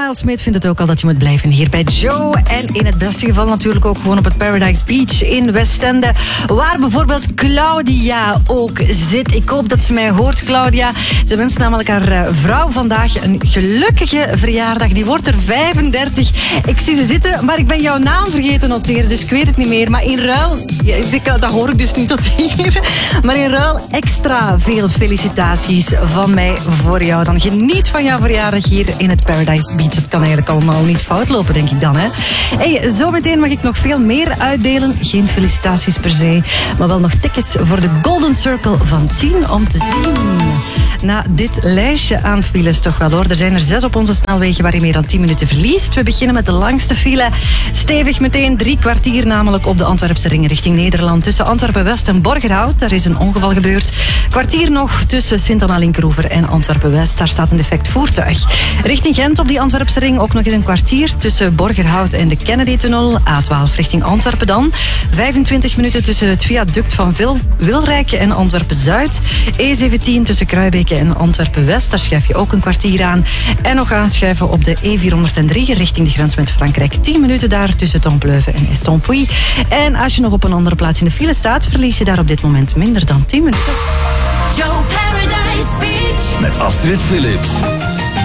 Miles Smith vindt het ook al dat je moet blijven hier bij Joe. En in het beste geval natuurlijk ook gewoon op het Paradise Beach in Westende. Waar bijvoorbeeld Claudia ook zit. Ik hoop dat ze mij hoort, Claudia. Ze wenst namelijk haar vrouw vandaag een gelukkige verjaardag. Die wordt er 35. Ik zie ze zitten, maar ik ben jouw naam vergeten noteren, dus ik weet het niet meer. Maar in ruil, dat hoor ik dus niet tot hier. Maar in ruil extra veel felicitaties van mij voor jou. Dan geniet van jouw verjaardag hier in het Paradise Beach. Het kan eigenlijk allemaal niet fout lopen, denk ik dan. Hè? Hey, zometeen mag ik nog veel meer uitdelen. Geen felicitaties per se, maar wel nog tickets voor de Golden Circle van 10 om te zien. Na dit lijstje aan files toch wel hoor. Er zijn er 6 op onze snelwegen waar je meer dan 10 minuten verliest. We beginnen met de langste file. Stevig meteen 3 kwartier namelijk op de Antwerpse ring richting Nederland. Tussen Antwerpen-West en Borgerhout. Daar is een ongeval gebeurd. Kwartier nog tussen Sint-Anna-Linkeroever en Antwerpen-West. Daar staat een defect voertuig. Richting Gent op die Antwerpse ring ook nog eens een kwartier tussen Borgerhout en de Kennedy-tunnel. A12 richting Antwerpen dan. 25 minuten tussen het viaduct van Wilrijk en Antwerpen-Zuid. E17 tussen Kruibeke en Antwerpen-West. Daar schuif je ook een kwartier aan. En nog aanschuiven op de E403 richting de grens met Frankrijk. 10 minuten daar tussen Templeuve en Estompuy. En als je nog op een andere plaats in de file staat, verlies je daar op dit moment minder dan 10 minuten. Joe Paradise Beach. Met Astrid Philips.